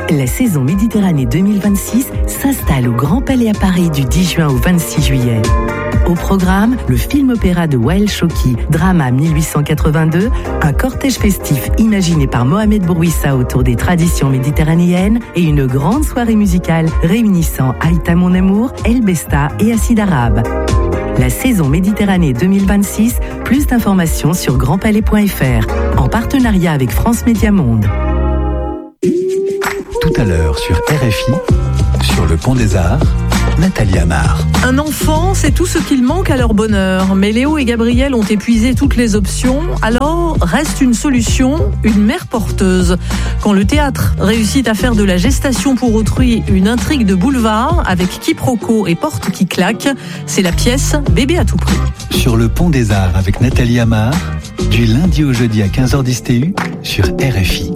La saison Méditerranée 2026 s'installe au Grand Palais à Paris du 10 juin au 26 juillet. Au programme, le film-opéra de Wael Choki, Drama 1882, un cortège festif imaginé par Mohamed Bourouissa autour des traditions méditerranéennes et une grande soirée musicale réunissant Aïta Mon Amour, El Besta et Acide Arabe. La saison Méditerranée 2026, plus d'informations sur grandpalais.fr, en partenariat avec France Média Monde. Tout à l'heure sur RFI, sur le Pont des Arts, Nathalie Amar. Un enfant, c'est tout ce qu'il manque à leur bonheur. Mais Léo et Gabriel ont épuisé toutes les options. Alors, reste une solution, une mère porteuse. Quand le théâtre réussit à faire de la gestation pour autrui une intrigue de boulevard, avec quiproquo et porte qui claque, c'est la pièce Bébé à tout prix. Sur le Pont des Arts avec Nathalie Amar, du lundi au jeudi à 15h10 TU, sur RFI.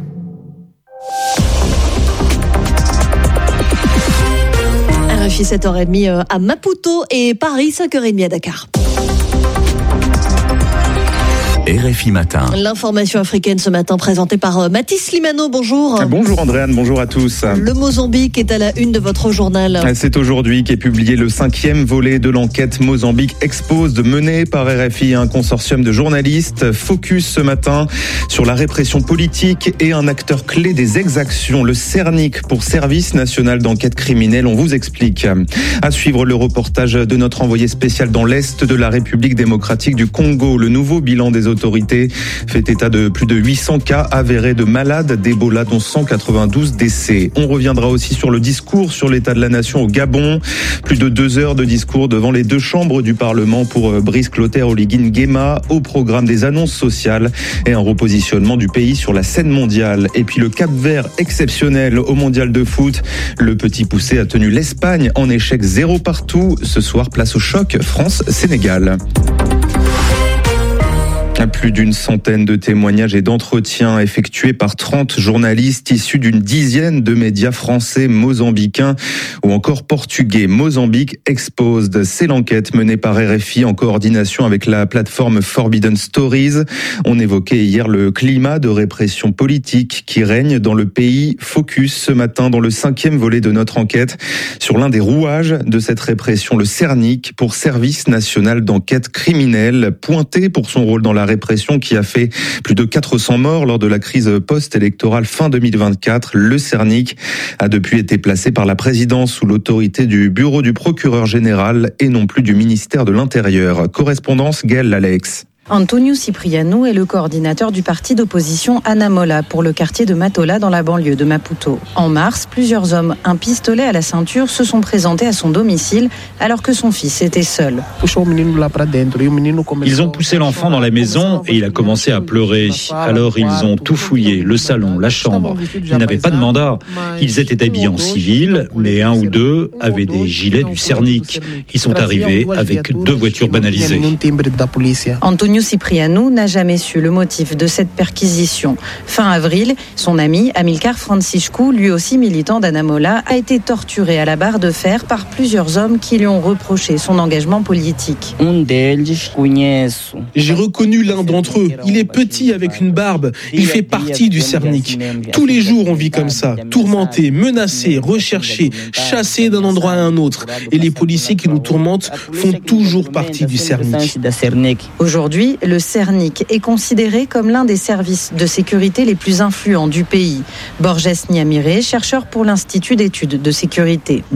RFI 7h30 à Maputo et Paris 5h30 à Dakar. RFI Matin. L'information africaine ce matin présentée par Mathis Limano. Bonjour. Bonjour Andréane, bonjour à tous. Le Mozambique est à la une de votre journal. C'est aujourd'hui qu'est publié le 5e volet de l'enquête Mozambique Expose menée par RFI, un consortium de journalistes. Focus ce matin sur la répression politique et un acteur clé des exactions, le CERNIC pour Service National d'Enquête Criminelle. On vous explique. À suivre le reportage de notre envoyé spécial dans l'Est de la République démocratique du Congo. Le nouveau bilan des autorités fait état de plus de 800 cas avérés de malades d'Ebola, dont 192 décès. On reviendra aussi sur le discours sur l'état de la nation au Gabon. Plus de 2 heures de discours devant les 2 chambres du Parlement pour Brice Clotaire Oligui Nguema. Au programme des annonces sociales et un repositionnement du pays sur la scène mondiale. Et puis le Cap-Vert exceptionnel au mondial de foot. Le Petit Poucet a tenu l'Espagne en échec 0 partout. Ce soir, place au choc France-Sénégal. Plus d'une centaine de témoignages et d'entretiens effectués par 30 journalistes issus d'une dizaine de médias français, mozambicains ou encore portugais. Mozambique Exposed, c'est l'enquête menée par RFI en coordination avec la plateforme Forbidden Stories. On évoquait hier le climat de répression politique qui règne dans le pays. Focus ce matin dans le 5e volet de notre enquête sur l'un des rouages de cette répression, le CERNIC pour Service National d'Enquête Criminelle, pointé pour son rôle dans la répression qui a fait plus de 400 morts lors de la crise post-électorale fin 2024. Le CERNIC a depuis été placé par la présidence sous l'autorité du bureau du procureur général et non plus du ministère de l'Intérieur. Correspondance Gaël Alex. Antonio Cipriano est le coordinateur du parti d'opposition Anamola pour le quartier de Matola dans la banlieue de Maputo. En mars, plusieurs hommes, un pistolet à la ceinture, se sont présentés à son domicile alors que son fils était seul. Ils ont poussé l'enfant dans la maison et il a commencé à pleurer. Alors ils ont tout fouillé, le salon, la chambre. Ils n'avaient pas de mandat. Ils étaient habillés en civil, mais un ou deux avaient des gilets du CERNIC. Ils sont arrivés avec 2 voitures banalisées. Antonio Cipriano n'a jamais su le motif de cette perquisition. Fin avril, son ami Amilcar Francisco, lui aussi militant d'Anamola, a été torturé à la barre de fer par plusieurs hommes qui lui ont reproché son engagement politique. J'ai reconnu l'un d'entre eux. Il est petit avec une barbe. Il fait partie du CERNIC. Tous les jours, on vit comme ça, tourmenté, menacé, recherché, chassé d'un endroit à un autre. Et les policiers qui nous tourmentent font toujours partie du CERNIC. Aujourd'hui, le CERNIC est considéré comme l'un des services de sécurité les plus influents du pays. Borges Niamire, chercheur pour l'Institut d'études de sécurité.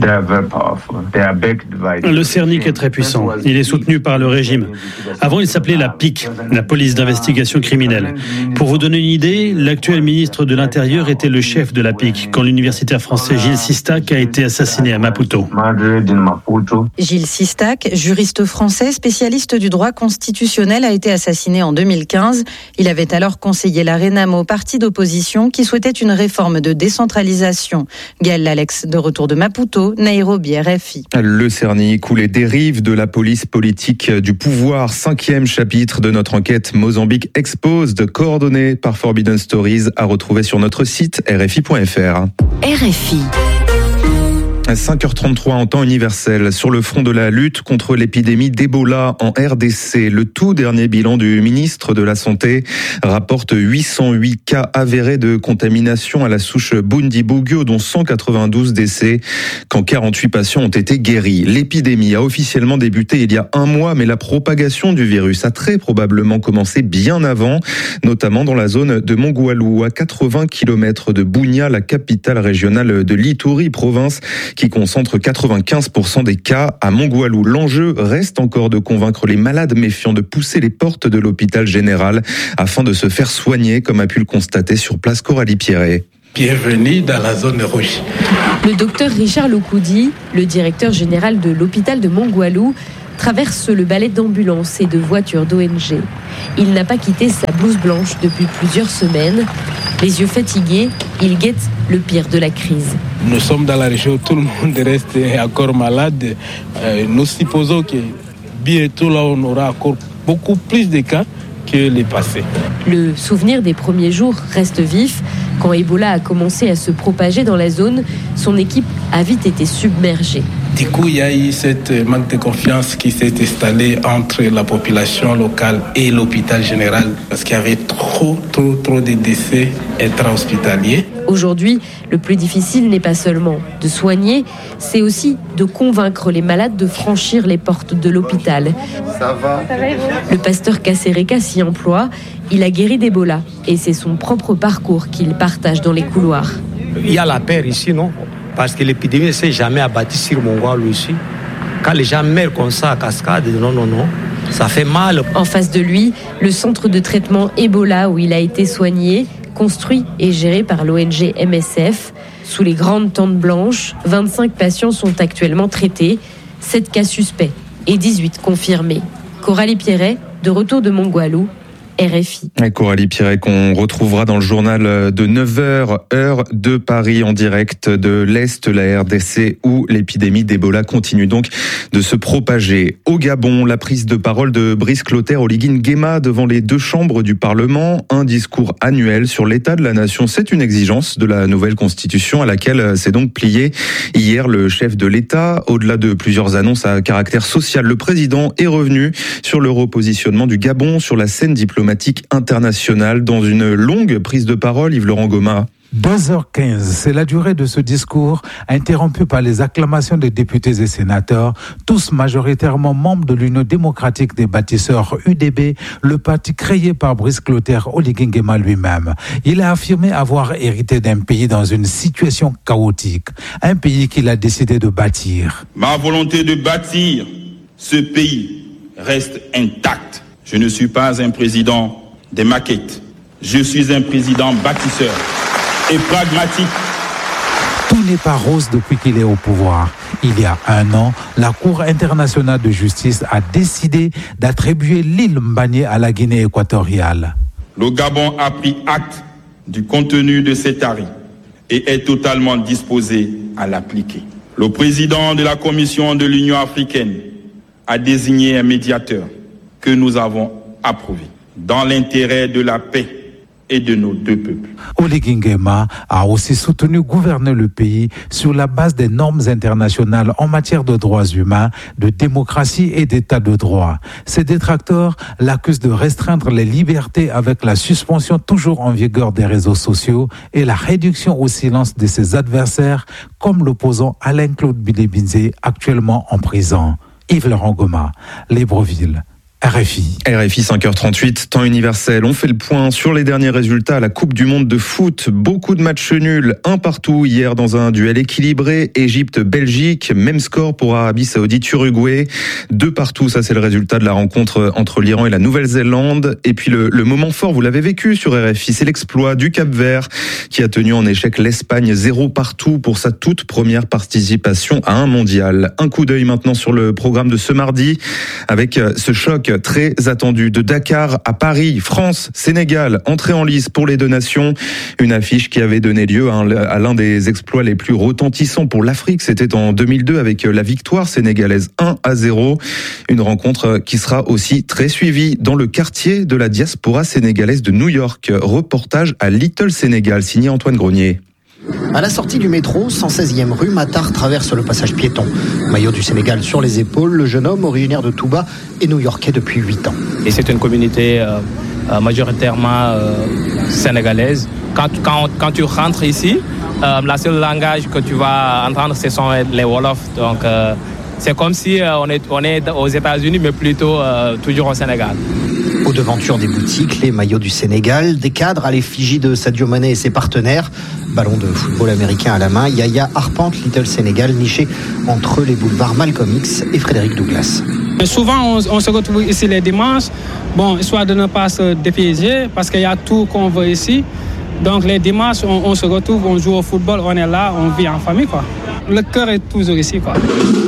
Le CERNIC est très puissant. Il est soutenu par le régime. Avant, il s'appelait la PIC, la police d'investigation criminelle. Pour vous donner une idée, l'actuel ministre de l'Intérieur était le chef de la PIC quand l'universitaire français Gilles Sistac a été assassiné à Maputo. Gilles Sistac, juriste français, spécialiste du droit constitutionnel, a été assassiné en 2015. Il avait alors conseillé la Renamo, parti d'opposition qui souhaitait une réforme de décentralisation. Gaël Alex, de retour de Maputo, Nairobi, RFI. Le CERNIC ou les dérives de la police politique du pouvoir, 5e chapitre de notre enquête Mozambique Exposed, coordonnée par Forbidden Stories, à retrouver sur notre site rfi.fr. RFI. 5h33 en temps universel. Sur le front de la lutte contre l'épidémie d'Ebola en RDC, le tout dernier bilan du ministre de la Santé rapporte 808 cas avérés de contamination à la souche Bundibugyo, dont 192 décès, quand 48 patients ont été guéris. L'épidémie a officiellement débuté il y a un mois, mais la propagation du virus a très probablement commencé bien avant, notamment dans la zone de Mongoualou, à 80 km de Bunia, la capitale régionale de l'Ituri, province qui concentre 95% des cas à Mongoualou. L'enjeu reste encore de convaincre les malades méfiants de pousser les portes de l'hôpital général afin de se faire soigner, comme a pu le constater sur place Coralie Pierret. Bienvenue dans la zone rouge. Le docteur Richard Lokoudi, le directeur général de l'hôpital de Mongoualou, traverse le balai d'ambulances et de voitures d'ONG. Il n'a pas quitté sa blouse blanche depuis plusieurs semaines. Les yeux fatigués, il guette le pire de la crise. Nous sommes dans la région où tout le monde reste encore malade. Nous supposons que bientôt là, on aura encore beaucoup plus de cas que les passés. Le souvenir des premiers jours reste vif. Quand Ebola a commencé à se propager dans la zone, son équipe a vite été submergée. Du coup, il y a eu cette manque de confiance qui s'est installée entre la population locale et l'hôpital général parce qu'il y avait trop de décès intra-hospitaliers. Aujourd'hui, le plus difficile n'est pas seulement de soigner, c'est aussi de convaincre les malades de franchir les portes de l'hôpital. Ça va. Le pasteur Kassereka s'y emploie. Il a guéri d'Ebola et c'est son propre parcours qu'il partage dans les couloirs. Il y a la peur ici, non ? Parce que l'épidémie ne s'est jamais abattue sur Mongoualou ici. Quand les gens meurent comme ça à cascade, non, ça fait mal. En face de lui, le centre de traitement Ebola où il a été soigné, construit et géré par l'ONG MSF. Sous les grandes tentes blanches, 25 patients sont actuellement traités, 7 cas suspects et 18 confirmés. Coralie Pierret, de retour de Mongoualou, RFI. Et Coralie Pierret qu'on retrouvera dans le journal de 9h, heure de Paris, en direct de l'Est, la RDC, où l'épidémie d'Ebola continue donc de se propager. Au Gabon, la prise de parole de Brice Clotaire Oligui Nguema devant les deux chambres du Parlement, un discours annuel sur l'état de la nation. C'est une exigence de la nouvelle constitution à laquelle s'est donc plié hier le chef de l'État. Au-delà de plusieurs annonces à caractère social, le président est revenu sur le repositionnement du Gabon sur la scène diplomatique internationale dans une longue prise de parole. Yves-Laurent Goma. 2h15, c'est la durée de ce discours, interrompu par les acclamations des députés et sénateurs, tous majoritairement membres de l'Union démocratique des bâtisseurs UDB, le parti créé par Brice Clotaire Oligui Nguema lui-même. Il a affirmé avoir hérité d'un pays dans une situation chaotique, un pays qu'il a décidé de bâtir. Ma volonté de bâtir ce pays reste intacte. Je ne suis pas un président des maquettes. Je suis un président bâtisseur et pragmatique. Tout n'est pas rose depuis qu'il est au pouvoir. Il y a un an, la Cour internationale de justice a décidé d'attribuer l'île Mbagné à la Guinée équatoriale. Le Gabon a pris acte du contenu de cet arrêt et est totalement disposé à l'appliquer. Le président de la Commission de l'Union africaine a désigné un médiateur que nous avons approuvé dans l'intérêt de la paix et de nos deux peuples. Oligui Nguema a aussi soutenu gouverner le pays sur la base des normes internationales en matière de droits humains, de démocratie et d'état de droit. Ses détracteurs l'accusent de restreindre les libertés avec la suspension toujours en vigueur des réseaux sociaux et la réduction au silence de ses adversaires, comme l'opposant Alain-Claude Bilebinze, actuellement en prison. Yves-Laurent Goma, Libreville. RFI 5h38, temps universel. On fait le point sur les derniers résultats à la Coupe du Monde de foot. Beaucoup de matchs nuls, un partout hier dans un duel équilibré. Égypte-Belgique, même score pour Arabie Saoudite-Uruguay. 2 partout, ça c'est le résultat de la rencontre entre l'Iran et la Nouvelle-Zélande. Et puis le moment fort, vous l'avez vécu sur RFI, c'est l'exploit du Cap-Vert qui a tenu en échec l'Espagne 0 partout pour sa toute première participation à un mondial. Un coup d'œil maintenant sur le programme de ce mardi avec ce choc très attendu de Dakar à Paris, France, Sénégal, entrée en lice pour les deux nations. Une affiche qui avait donné lieu à l'un des exploits les plus retentissants pour l'Afrique. C'était en 2002 avec la victoire sénégalaise 1-0. Une rencontre qui sera aussi très suivie dans le quartier de la diaspora sénégalaise de New York. Reportage à Little Sénégal, signé Antoine Grenier. À la sortie du métro, 116e rue, Matar traverse le passage piéton. Maillot du Sénégal sur les épaules, le jeune homme originaire de Touba est new-yorkais depuis 8 ans. Et c'est une communauté majoritairement sénégalaise. Quand tu rentres ici, la seule langage que tu vas entendre, ce sont les Wolof. Donc c'est comme si on est aux États-Unis, mais plutôt toujours au Sénégal. Aux devantures des boutiques, les maillots du Sénégal, des cadres à l'effigie de Sadio Mané et ses partenaires. Ballon de football américain à la main, Yaya arpente Little Sénégal, niché entre les boulevards Malcolm X et Frédéric Douglass. Souvent, on se retrouve ici les dimanches, histoire de ne pas se dépiéger, parce qu'il y a tout qu'on veut ici. Donc les dimanches, on se retrouve, on joue au football, on est là, on vit en famille, quoi. Le cœur est toujours ici, quoi.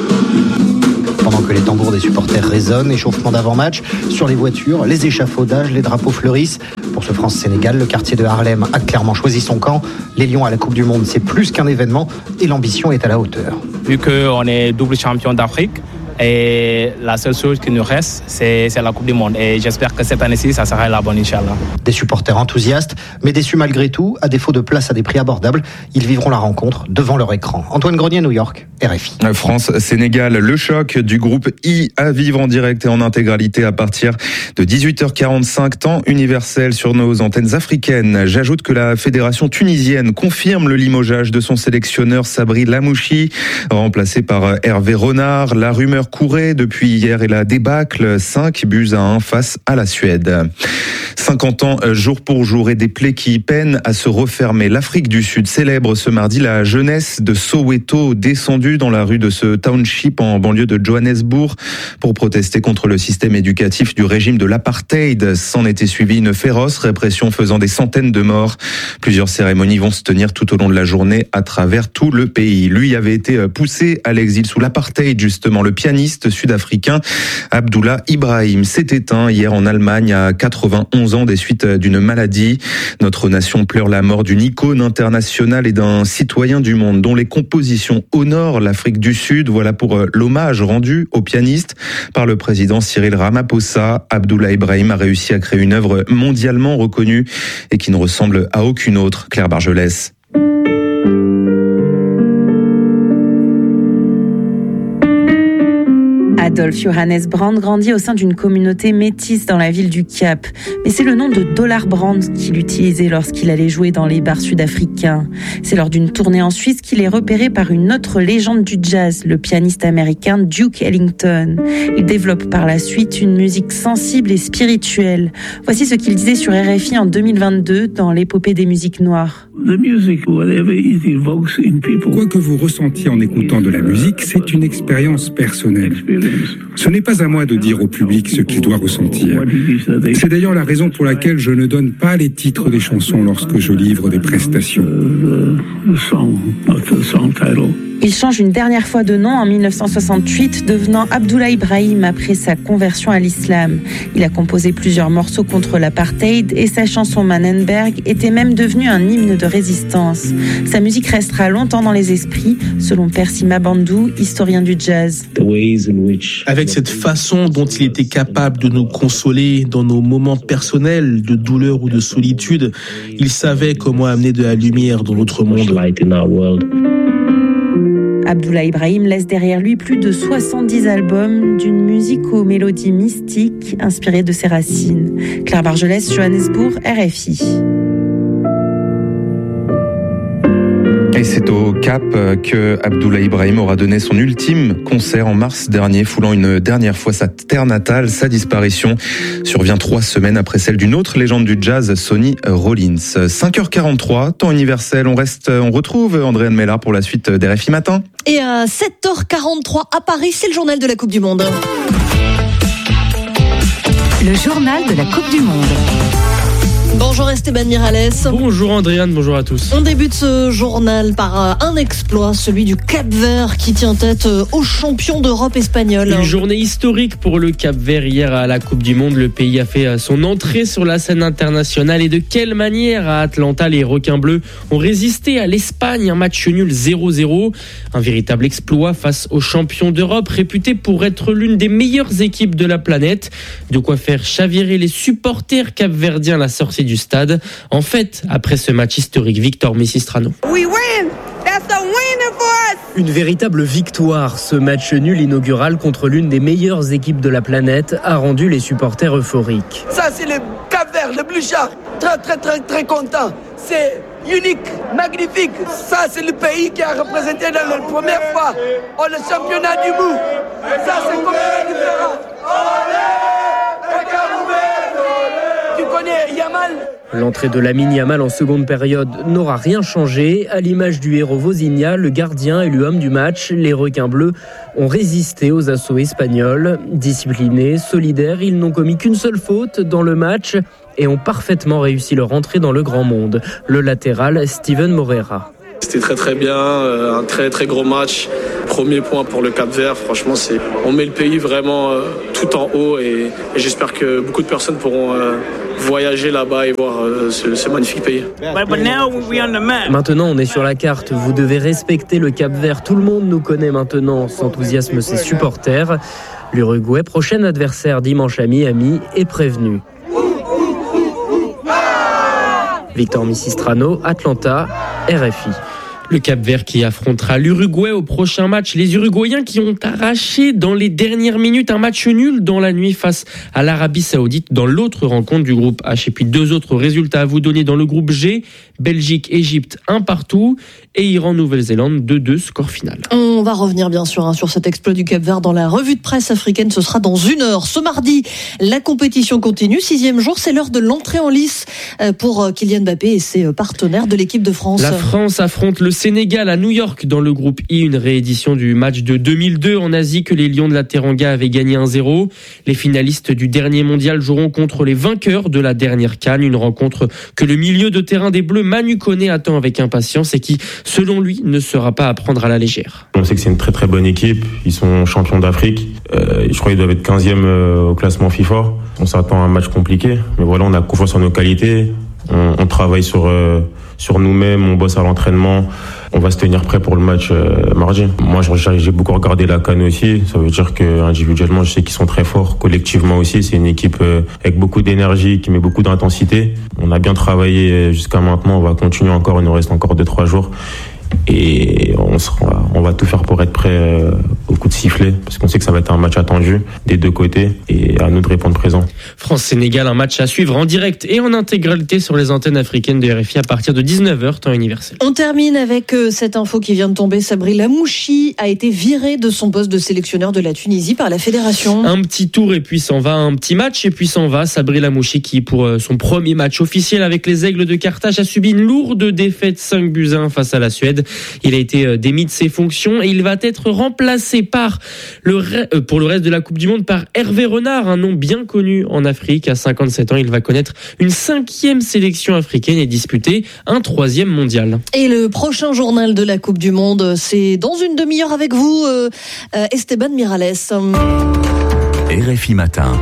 Pendant que les tambours des supporters résonnent, échauffement d'avant-match, sur les voitures, les échafaudages, les drapeaux fleurissent. Pour ce France-Sénégal, le quartier de Harlem a clairement choisi son camp. Les Lions à la Coupe du Monde, c'est plus qu'un événement et l'ambition est à la hauteur. Vu qu'on est double champion d'Afrique, et la seule chose qui nous reste, c'est la Coupe du Monde. Et j'espère que cette année-ci, ça sera la bonne, Inch'Allah. Des supporters enthousiastes, mais déçus malgré tout, à défaut de place à des prix abordables, ils vivront la rencontre devant leur écran. Antoine Grenier, New York, RFI. France-Sénégal, le choc du groupe I à vivre en direct et en intégralité à partir de 18h45, temps universel sur nos antennes africaines. J'ajoute que la fédération tunisienne confirme le limogeage de son sélectionneur Sabri Lamouchi, remplacé par Hervé Renard. La rumeur courait depuis hier et la débâcle, 5-1 face à la Suède. 50 ans jour pour jour et des plaies qui peinent à se refermer. L'Afrique du Sud célèbre ce mardi la jeunesse de Soweto descendue dans la rue de ce township en banlieue de Johannesburg pour protester contre le système éducatif du régime de l'apartheid. S'en était suivi une féroce répression faisant des centaines de morts. Plusieurs cérémonies vont se tenir tout au long de la journée à travers tout le pays. Lui avait été poussé à l'exil sous l'apartheid, justement. Le pianiste sud-africain Abdullah Ibrahim s'est éteint hier en Allemagne à 91 ans des suites d'une maladie. Notre nation pleure la mort d'une icône internationale et d'un citoyen du monde dont les compositions honorent l'Afrique du Sud. Voilà pour l'hommage rendu au pianiste par le président Cyril Ramaphosa. Abdullah Ibrahim a réussi à créer une œuvre mondialement reconnue et qui ne ressemble à aucune autre. Claire Bargelès. Adolf Johannes Brand grandit au sein d'une communauté métisse dans la ville du Cap. Mais c'est le nom de Dollar Brand qu'il utilisait lorsqu'il allait jouer dans les bars sud-africains. C'est lors d'une tournée en Suisse qu'il est repéré par une autre légende du jazz, le pianiste américain Duke Ellington. Il développe par la suite une musique sensible et spirituelle. Voici ce qu'il disait sur RFI en 2022 dans l'épopée des musiques noires. Quoi que vous ressentiez en écoutant de la musique, c'est une expérience personnelle. Ce n'est pas à moi de dire au public ce qu'il doit ressentir. C'est d'ailleurs la raison pour laquelle je ne donne pas les titres des chansons lorsque je livre des prestations. Il change une dernière fois de nom en 1968, devenant Abdullah Ibrahim après sa conversion à l'islam. Il a composé plusieurs morceaux contre l'apartheid et sa chanson Mannenberg était même devenue un hymne de résistance. Sa musique restera longtemps dans les esprits, selon Percy Mabandou, historien du jazz. Avec cette façon dont il était capable de nous consoler dans nos moments personnels de douleur ou de solitude, il savait comment amener de la lumière dans notre monde. Abdullah Ibrahim laisse derrière lui plus de 70 albums d'une musique aux mélodies mystiques inspirées de ses racines. Claire Bargelès, Johannesburg, RFI. Et c'est au Cap que Abdullah Ibrahim aura donné son ultime concert en mars dernier, foulant une dernière fois sa terre natale. Sa disparition survient 3 semaines après celle d'une autre légende du jazz, Sonny Rollins. 5h43, temps universel. On retrouve Andréane Mellard pour la suite d'RFI Matin. Et à 7h43 à Paris, c'est le journal de la Coupe du Monde. Le journal de la Coupe du Monde. Bonjour Esteban Miralles. Bonjour Andréane, bonjour à tous. On débute ce journal par un exploit, celui du Cap-Vert qui tient tête aux champions d'Europe espagnols. Une journée historique pour le Cap-Vert. Hier à la Coupe du Monde, le pays a fait son entrée sur la scène internationale. Et de quelle manière à Atlanta, les requins bleus ont résisté à l'Espagne, un match nul 0-0. Un véritable exploit face aux champions d'Europe, réputés pour être l'une des meilleures équipes de la planète. De quoi faire chavirer les supporters capverdiens à la sortie lancé du stade. En fait, après ce match historique, Victor Messistrano. Une véritable victoire. Ce match nul inaugural contre l'une des meilleures équipes de la planète a rendu les supporters euphoriques. Ça, c'est le Cap-Vert, le Blue Shark. Très content. C'est unique, magnifique. Ça, c'est le pays qui a représenté la première fois le championnat du monde. Ça, c'est complètement différent. Tu connais Yamal ? L'entrée de Lamine Yamal en seconde période n'aura rien changé. À l'image du héros Vozinha, le gardien élu homme du match, les requins bleus ont résisté aux assauts espagnols. Disciplinés, solidaires, ils n'ont commis qu'une seule faute dans le match et ont parfaitement réussi leur entrée dans le grand monde. Le latéral, Steven Moreira. C'était très bien, un très gros match. Premier point pour le Cap-Vert, franchement, on met le pays vraiment tout en haut et j'espère que beaucoup de personnes pourront voyager là-bas et voir ce magnifique pays. Maintenant, on est sur la carte. Vous devez respecter le Cap-Vert. Tout le monde nous connaît maintenant, s'enthousiasment ses supporters. L'Uruguay, prochain adversaire dimanche à Miami, est prévenu. Victor Messistrano, Atlanta, RFI. Le Cap-Vert qui affrontera l'Uruguay au prochain match. Les Uruguayens qui ont arraché dans les dernières minutes un match nul dans la nuit face à l'Arabie Saoudite dans l'autre rencontre du groupe H. Et puis deux autres résultats à vous donner dans le groupe G. Belgique, Égypte, 1-1 et Iran, Nouvelle-Zélande, 2-2, score final. On va revenir bien sûr sur cet exploit du Cap-Vert dans la revue de presse africaine. Ce sera dans 1 heure. Ce mardi, la compétition continue. 6e jour, c'est l'heure de l'entrée en lice pour Kylian Mbappé et ses partenaires de l'équipe de France. La France affronte le Sénégal à New York dans le groupe I, une réédition du match de 2002 en Asie que les Lions de la Teranga avaient gagné 1-0. Les finalistes du dernier mondial joueront contre les vainqueurs de la dernière CAN, une rencontre que le milieu de terrain des Bleus Manu Koné attend avec impatience et qui, selon lui, ne sera pas à prendre à la légère. On sait que c'est une très bonne équipe, ils sont champions d'Afrique, je crois qu'ils doivent être 15e au classement FIFA. On s'attend à un match compliqué, mais voilà, on a confiance en nos qualités, on travaille sur nous-mêmes, on bosse à l'entraînement, on va se tenir prêt pour le match mardi. Moi, j'ai beaucoup regardé la CAN aussi, ça veut dire que individuellement, je sais qu'ils sont très forts, collectivement aussi, c'est une équipe avec beaucoup d'énergie, qui met beaucoup d'intensité. On a bien travaillé jusqu'à maintenant, on va continuer encore, il nous reste encore 2-3 jours. Et on va tout faire pour être prêt au coup de sifflet, parce qu'on sait que ça va être un match attendu des deux côtés et à nous de répondre présent. France-Sénégal, un match à suivre en direct et en intégralité sur les antennes africaines de RFI à partir de 19h, temps universel. On termine avec cette info qui vient de tomber. Sabri Lamouchi a été viré de son poste de sélectionneur de la Tunisie par la fédération. Un petit tour et puis s'en va, un petit match et puis s'en va. Sabri Lamouchi qui, pour son premier match officiel avec les Aigles de Carthage, a subi une lourde défaite 5-1 face à la Suède. Il a été démis de ses fonctions et il va être remplacé pour le reste de la Coupe du Monde par Hervé Renard, un nom bien connu en Afrique. À 57 ans, il va connaître une 5e sélection africaine et disputer un 3e mondial. Et le prochain journal de la Coupe du Monde, c'est dans une demi-heure avec vous, Esteban Miralles. RFI Matin.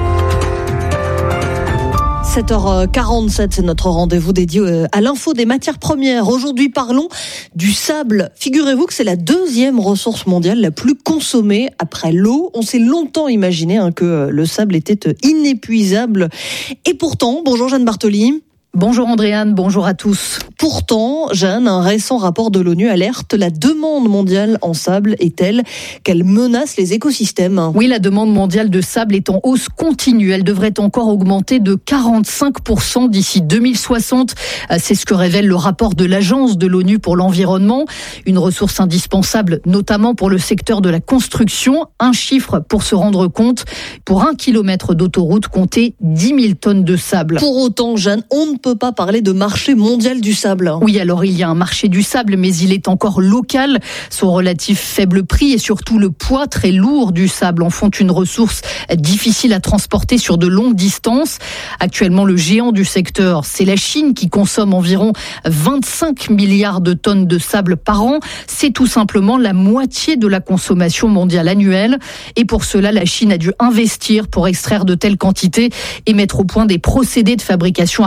7h47, c'est notre rendez-vous dédié à l'info des matières premières. Aujourd'hui, parlons du sable. Figurez-vous que c'est la 2e ressource mondiale la plus consommée après l'eau. On s'est longtemps imaginé que le sable était inépuisable. Et pourtant, bonjour Jeanne Bartoli. Bonjour Andréane, bonjour à tous. Pourtant, Jeanne, un récent rapport de l'ONU alerte, la demande mondiale en sable est telle qu'elle menace les écosystèmes. Oui, la demande mondiale de sable est en hausse continue. Elle devrait encore augmenter de 45% d'ici 2060. C'est ce que révèle le rapport de l'Agence de l'ONU pour l'environnement. Une ressource indispensable, notamment pour le secteur de la construction. Un chiffre pour se rendre compte. Pour 1 kilomètre d'autoroute, comptez 10 000 tonnes de sable. Pour autant, Jeanne, on ne peut pas parler de marché mondial du sable. Oui, alors il y a un marché du sable, mais il est encore local. Son relatif faible prix et surtout le poids très lourd du sable en font une ressource difficile à transporter sur de longues distances. Actuellement, le géant du secteur, c'est la Chine qui consomme environ 25 milliards de tonnes de sable par an. C'est tout simplement la moitié de la consommation mondiale annuelle. Et pour cela, la Chine a dû investir pour extraire de telles quantités et mettre au point des procédés de fabrication artificielle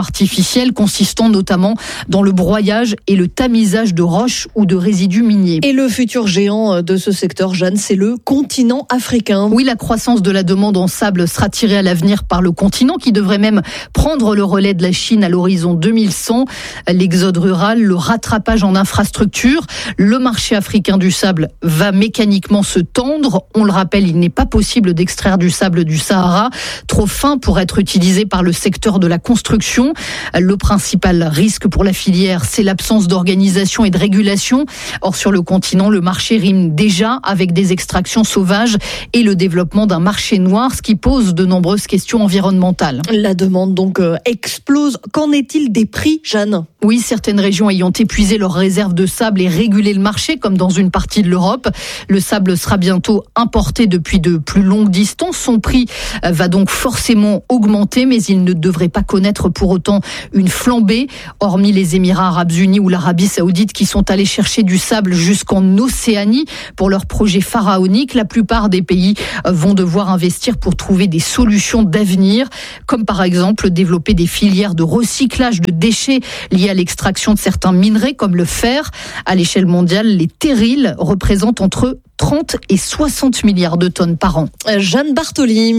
artificielle, consistant notamment dans le broyage et le tamisage de roches ou de résidus miniers. Et le futur géant de ce secteur, Jeanne, c'est le continent africain. Oui, la croissance de la demande en sable sera tirée à l'avenir par le continent qui devrait même prendre le relais de la Chine à l'horizon 2100. L'exode rural, le rattrapage en infrastructure, le marché africain du sable va mécaniquement se tendre. On le rappelle, il n'est pas possible d'extraire du sable du Sahara, trop fin pour être utilisé par le secteur de la construction. Le principal risque pour la filière, c'est l'absence d'organisation et de régulation. Or, sur le continent, le marché rime déjà avec des extractions sauvages et le développement d'un marché noir, ce qui pose de nombreuses questions environnementales. La demande donc explose. Qu'en est-il des prix, Jeanne ? Oui, certaines régions ayant épuisé leurs réserves de sable et régulé le marché, comme dans une partie de l'Europe. Le sable sera bientôt importé depuis de plus longues distances. Son prix va donc forcément augmenter, mais il ne devrait pas connaître pour autant une flambée, hormis les Émirats arabes unis ou l'Arabie saoudite qui sont allés chercher du sable jusqu'en Océanie pour leur projet pharaonique. La plupart des pays vont devoir investir pour trouver des solutions d'avenir, comme par exemple développer des filières de recyclage de déchets liés à l'extraction de certains minerais comme le fer. À l'échelle mondiale, les terrils représentent entre 30 et 60 milliards de tonnes par an. Jeanne Bartoli.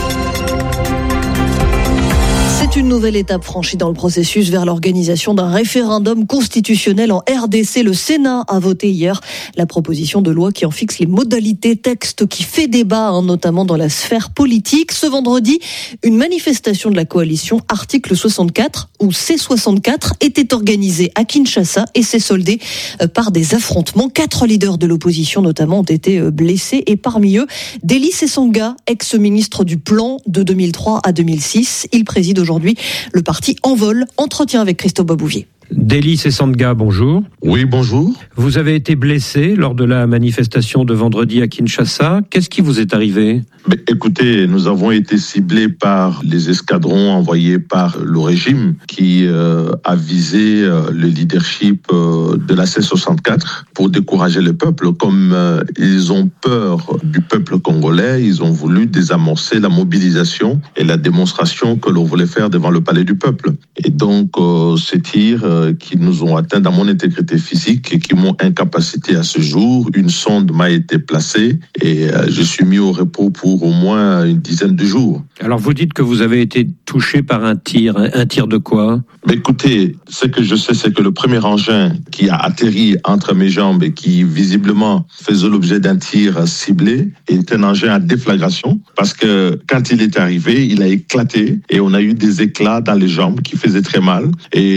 C'est une nouvelle étape franchie dans le processus vers l'organisation d'un référendum constitutionnel en RDC. Le Sénat a voté hier la proposition de loi qui en fixe les modalités, texte qui fait débat, notamment dans la sphère politique. Ce vendredi, une manifestation de la coalition Article 64 ou C64 était organisée à Kinshasa et s'est soldée par des affrontements. 4 leaders de l'opposition notamment ont été blessés et parmi eux, Deli Sesanga, ex-ministre du Plan de 2003 à 2006. Il préside aujourd'hui le parti Envol. Entretien avec Christophe Babouvier. Deli Sesanga, bonjour. Oui, bonjour. Vous avez été blessé lors de la manifestation de vendredi à Kinshasa. Qu'est-ce qui vous est arrivé ? Écoutez, nous avons été ciblés par les escadrons envoyés par le régime qui a visé le leadership de la C64 pour décourager le peuple. Comme ils ont peur du peuple congolais, ils ont voulu désamorcer la mobilisation et la démonstration que l'on voulait faire devant le palais du peuple. Et donc, ces tirs qui nous ont atteint dans mon intégrité physique et qui m'ont incapacité à ce jour. Une sonde m'a été placée et je suis mis au repos pour au moins une dizaine de jours. Alors vous dites que vous avez été touché par un tir de quoi ? Écoutez, ce que je sais, c'est que le premier engin qui a atterri entre mes jambes et qui visiblement faisait l'objet d'un tir ciblé est un engin à déflagration parce que quand il est arrivé, il a éclaté et on a eu des éclats dans les jambes qui faisaient très mal.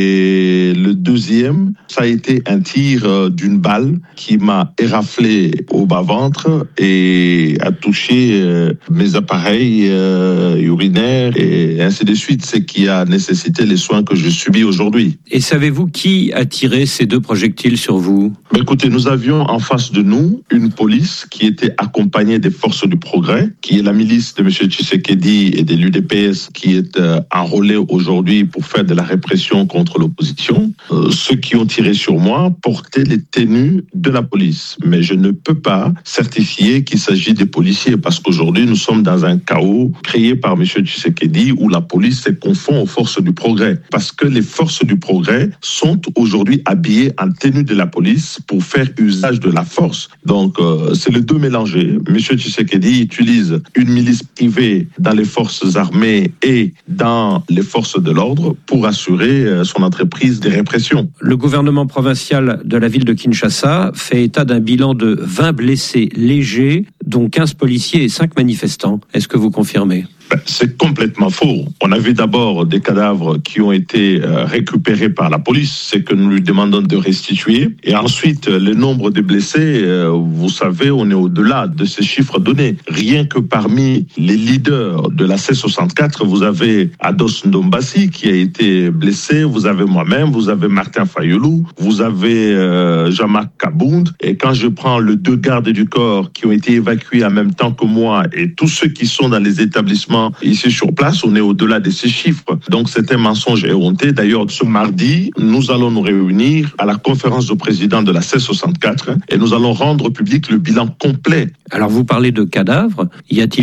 Et le deuxième, ça a été un tir d'une balle qui m'a éraflé au bas-ventre et a touché mes appareils urinaires et ainsi de suite, ce qui a nécessité les soins que je subis aujourd'hui. Et savez-vous qui a tiré ces 2 projectiles sur vous ? Écoutez, nous avions en face de nous une police qui était accompagnée des forces du progrès, qui est la milice de M. Tshisekedi et de l'UDPS qui est enrôlée aujourd'hui pour faire de la répression contre l'opposition. Ceux qui ont tiré sur moi portaient les tenues de la police. Mais je ne peux pas certifier qu'il s'agit des policiers parce qu'aujourd'hui, nous sommes dans un chaos créé par M. Tshisekedi où la police se confond aux forces du progrès. Parce que les forces du progrès sont aujourd'hui habillées en tenue de la police pour faire usage de la force. Donc, c'est les deux mélangés. M. Tshisekedi utilise une milice privée dans les forces armées et dans les forces de l'ordre pour assurer son entreprise de répression. Le gouvernement provincial de la ville de Kinshasa fait état d'un bilan de 20 blessés légers, dont 15 policiers et 5 manifestants. Est-ce que vous confirmez ? C'est complètement faux. On a vu d'abord des cadavres qui ont été récupérés par la police, c'est que nous lui demandons de restituer. Et ensuite, le nombre de blessés, vous savez, on est au-delà de ces chiffres donnés. Rien que parmi les leaders de la C64, vous avez Ados Ndombasi qui a été blessé, vous avez moi-même, vous avez Martin Fayoulou, vous avez Jean-Marc Kabound. Et quand je prends les 2 gardes du corps qui ont été évacués en même temps que moi et tous ceux qui sont dans les établissements ici sur place, on est au-delà de ces chiffres. Donc c'est un mensonge éhonté. D'ailleurs, ce mardi, nous allons nous réunir à la conférence du président de la C64 et nous allons rendre public le bilan complet. Alors vous parlez de cadavres, y a-t-il eu des morts ?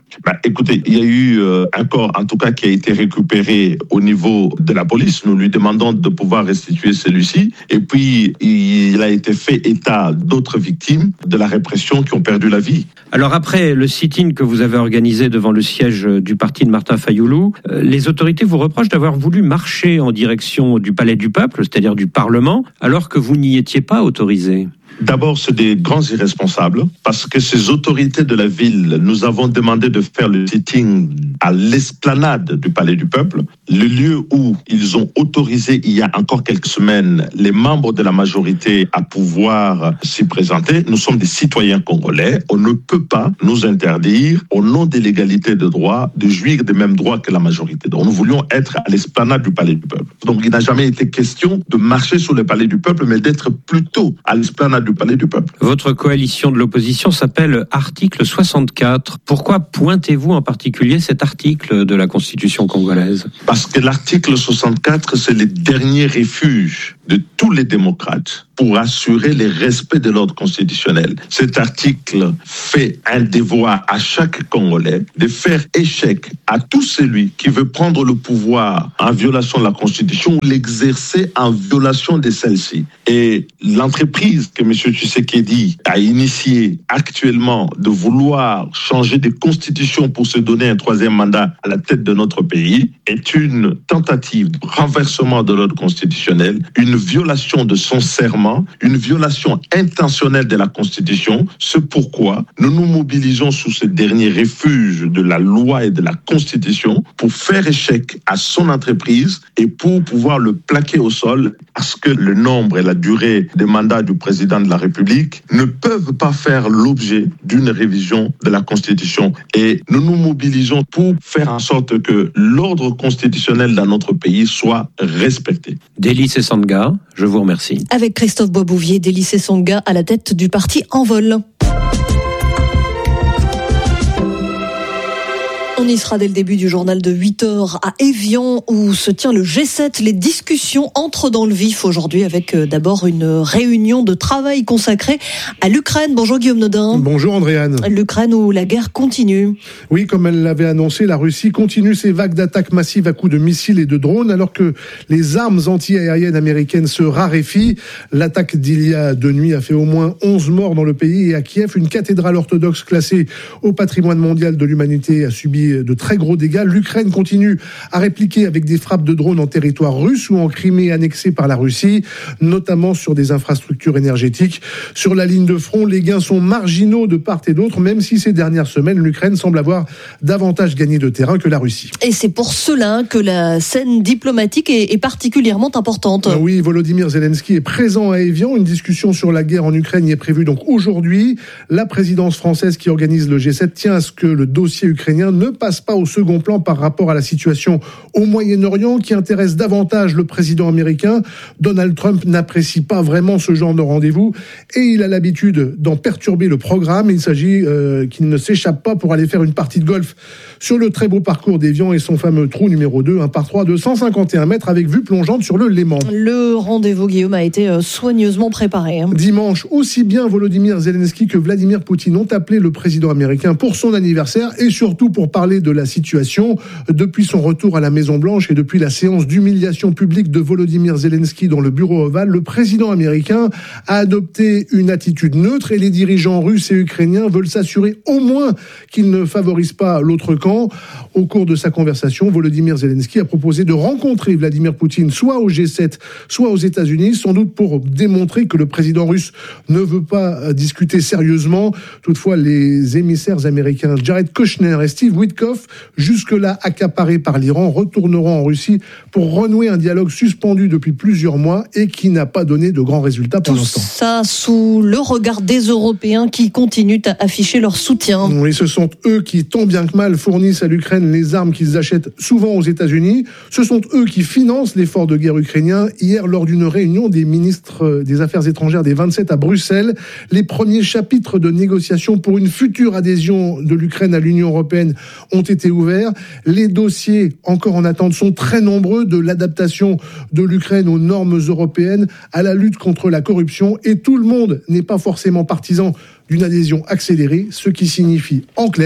Écoutez, il y a eu un corps, en tout cas, qui a été récupéré au niveau de la police. Nous lui demandons de pouvoir restituer celui-ci. Et puis, il a été fait état d'autres victimes de la répression qui ont perdu la vie. Alors après le sit-in que vous avez organisé devant le siège du parti de Martin Fayulu, les autorités vous reprochent d'avoir voulu marcher en direction du Palais du Peuple, c'est-à-dire du Parlement, alors que vous n'y étiez pas autorisé. D'abord, c'est des grands irresponsables parce que ces autorités de la ville, nous avons demandé de faire le sitting à l'esplanade du Palais du Peuple, le lieu où ils ont autorisé il y a encore quelques semaines les membres de la majorité à pouvoir s'y présenter. Nous sommes des citoyens congolais. On ne peut pas nous interdire, au nom de l'égalité de droit, de jouir des mêmes droits que la majorité. Donc, nous voulions être à l'esplanade du Palais du Peuple. Donc, il n'a jamais été question de marcher sur le Palais du Peuple, mais d'être plutôt à l'esplanade du Palais du Peuple. Votre coalition de l'opposition s'appelle Article 64. Pourquoi pointez-vous en particulier cet article de la Constitution congolaise ? Parce que l'article 64, c'est le dernier refuge de tous les démocrates pour assurer le respect de l'ordre constitutionnel. Cet article fait un devoir à chaque Congolais de faire échec à tout celui qui veut prendre le pouvoir en violation de la Constitution ou l'exercer en violation de celle-ci. Et l'entreprise que M. Tshisekedi a initiée actuellement de vouloir changer de constitution pour se donner un troisième mandat à la tête de notre pays est une tentative de renversement de l'ordre constitutionnel, une violation de son serment, une violation intentionnelle de la Constitution. C'est pourquoi nous nous mobilisons sous ce dernier refuge de la loi et de la Constitution pour faire échec à son entreprise et pour pouvoir le plaquer au sol, parce que le nombre et la durée des mandats du président de la République ne peuvent pas faire l'objet d'une révision de la Constitution. Et nous nous mobilisons pour faire en sorte que l'ordre constitutionnel dans notre pays soit respecté. Délice Sanga, je vous remercie. Avec Christophe Boisbouvier, Délice Sanga à la tête du parti Envol. On y sera dès le début du journal de 8h à Évian où se tient le G7. Les discussions entrent dans le vif aujourd'hui avec d'abord une réunion de travail consacrée à l'Ukraine. Bonjour Guillaume Nodin. Bonjour Andréane. L'Ukraine où la guerre continue. Oui, comme elle l'avait annoncé, la Russie continue ses vagues d'attaques massives à coups de missiles et de drones alors que les armes anti-aériennes américaines se raréfient. L'attaque d'il y a 2 nuits a fait au moins 11 morts dans le pays et à Kiev, une cathédrale orthodoxe classée au patrimoine mondial de l'humanité a subi de très gros dégâts. L'Ukraine continue à répliquer avec des frappes de drones en territoire russe ou en Crimée annexée par la Russie, notamment sur des infrastructures énergétiques. Sur la ligne de front, les gains sont marginaux de part et d'autre, même si ces dernières semaines, l'Ukraine semble avoir davantage gagné de terrain que la Russie. Et c'est pour cela que la scène diplomatique est particulièrement importante. Oui, Volodymyr Zelensky est présent à Évian. Une discussion sur la guerre en Ukraine y est prévue donc aujourd'hui. La présidence française qui organise le G7 tient à ce que le dossier ukrainien ne passe pas au second plan par rapport à la situation au Moyen-Orient qui intéresse davantage le président américain. Donald Trump n'apprécie pas vraiment ce genre de rendez-vous et il a l'habitude d'en perturber le programme. Il s'agit qu'il ne s'échappe pas pour aller faire une partie de golf sur le très beau parcours d'Évian et son fameux trou numéro 2, un par 3 de 151 mètres avec vue plongeante sur le Léman. Le rendez-vous, Guillaume, a été soigneusement préparé. Dimanche, aussi bien Volodymyr Zelensky que Vladimir Poutine ont appelé le président américain pour son anniversaire et surtout pour parler de la situation depuis son retour à la Maison-Blanche et depuis la séance d'humiliation publique de Volodymyr Zelensky dans le bureau ovale. Le président américain a adopté une attitude neutre et les dirigeants russes et ukrainiens veulent s'assurer au moins qu'ils ne favorisent pas l'autre camp. Au cours de sa conversation, Volodymyr Zelensky a proposé de rencontrer Vladimir Poutine soit au G7, soit aux États-Unis, sans doute pour démontrer que le président russe ne veut pas discuter sérieusement. Toutefois, les émissaires américains Jared Kushner et Steve Witkoff, jusque-là accaparés par l'Iran, retourneront en Russie pour renouer un dialogue suspendu depuis plusieurs mois et qui n'a pas donné de grands résultats pour l'instant. Tout ça sous le regard des Européens qui continuent à afficher leur soutien. Oui, ce sont eux qui, tant bien que mal, fournissent à l'Ukraine les armes qu'ils achètent souvent aux États-Unis. Ce sont eux qui financent l'effort de guerre ukrainien. Hier, lors d'une réunion des ministres des Affaires étrangères des 27 à Bruxelles, les premiers chapitres de négociations pour une future adhésion de l'Ukraine à l'Union européenne ont été ouverts. Les dossiers encore en attente sont très nombreux, de l'adaptation de l'Ukraine aux normes européennes à la lutte contre la corruption. Et tout le monde n'est pas forcément partisan d'une adhésion accélérée, ce qui signifie en clair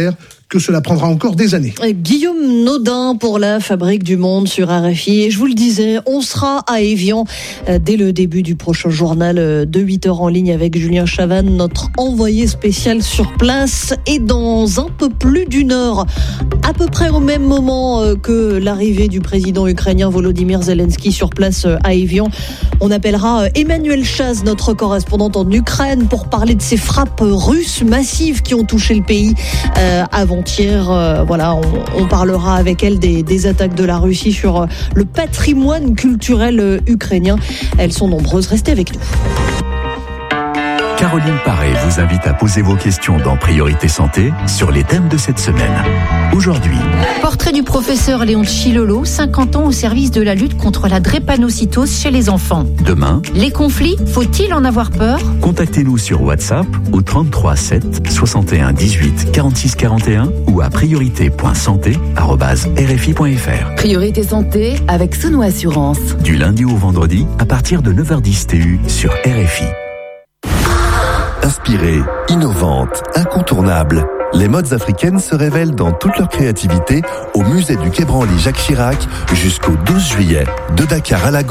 que cela prendra encore des années. Guillaume Naudin pour la Fabrique du Monde sur RFI. Et je vous le disais, on sera à Évian dès le début du prochain journal de 8h en ligne avec Julien Chavannes, notre envoyé spécial sur place. Et dans un peu plus d'une heure, à peu près au même moment que l'arrivée du président ukrainien Volodymyr Zelensky sur place à Évian, on appellera Emmanuel Chaz, notre correspondante en Ukraine, pour parler de ces frappes russes massives qui ont touché le pays avant-hier. Voilà, on parlera avec elle des attaques de la Russie sur le patrimoine culturel ukrainien. Elles sont nombreuses. Restez avec nous. Caroline Paré vous invite à poser vos questions dans Priorité Santé sur les thèmes de cette semaine. Aujourd'hui, portrait du professeur Léon Chilolo, 50 ans au service de la lutte contre la drépanocytose chez les enfants. Demain, les conflits, faut-il en avoir peur ? Contactez-nous sur WhatsApp au 33 7 61 18 46 41 ou à priorité.santé@rfi.fr. Priorité Santé avec Sono Assurance. Du lundi au vendredi à partir de 9h10 TU sur RFI. Inspirée, innovante, incontournable, les modes africaines se révèlent dans toute leur créativité au musée du Quai Branly Jacques Chirac jusqu'au 12 juillet. De Dakar à Lagos.